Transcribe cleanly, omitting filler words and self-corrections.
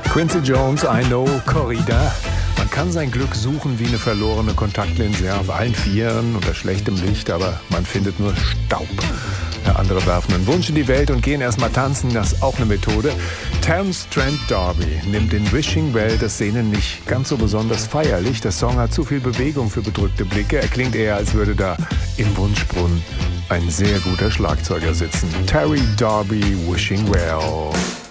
Quincy Jones, I Know, Corrida. Man kann sein Glück suchen wie eine verlorene Kontaktlinse, ja, auf allen Vieren unter schlechtem Licht, aber man findet nur Staub. Ja, andere werfen einen Wunsch in die Welt und gehen erstmal tanzen, das ist auch eine Methode. Terence Trent D'Arby nimmt in Wishing Well das Sehnen nicht ganz so besonders feierlich. Der Song hat zu viel Bewegung für bedrückte Blicke. Er klingt eher, als würde da im Wunschbrunnen ein sehr guter Schlagzeuger sitzen. Terry D'Arby, Wishing Well.